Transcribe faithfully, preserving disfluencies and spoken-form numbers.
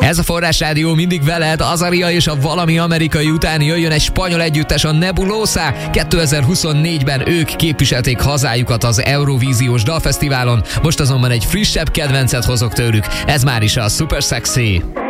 Ez a Forrás Rádió mindig veled, Azaria és a valami amerikai után jöjjön egy spanyol együttes, a Nebulosa. kétezer-huszonnégyben ők képviselték hazájukat az Eurovíziós Dalfesztiválon, most azonban egy frissebb kedvencet hozok tőlük, ez már is a Super Sexy.